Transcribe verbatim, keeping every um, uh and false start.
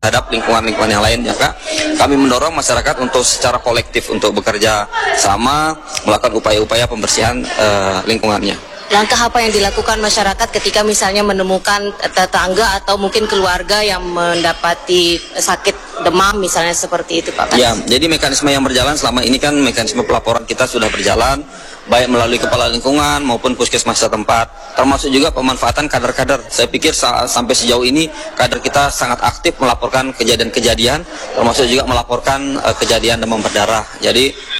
terhadap lingkungan-lingkungan yang lain. Maka kami mendorong masyarakat untuk secara kolektif untuk bekerja sama melakukan upaya-upaya pembersihan uh, lingkungannya. Langkah apa yang dilakukan masyarakat ketika misalnya menemukan tetangga atau mungkin keluarga yang mendapati sakit demam misalnya seperti itu, Pak? Ya, jadi mekanisme yang berjalan selama ini kan mekanisme pelaporan kita sudah berjalan, baik melalui kepala lingkungan maupun puskesmas setempat, termasuk juga pemanfaatan kader-kader. Saya pikir sa sampai sejauh ini kader kita sangat aktif melaporkan kejadian-kejadian, termasuk juga melaporkan uh, kejadian demam berdarah. Jadi